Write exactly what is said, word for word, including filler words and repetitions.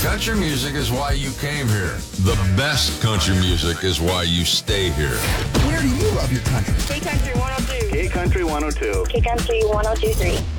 Country music is why you came here. The best country music is why you stay here. Where do you love your country? K Country one oh two. K Country one oh two. K Country one oh two point three.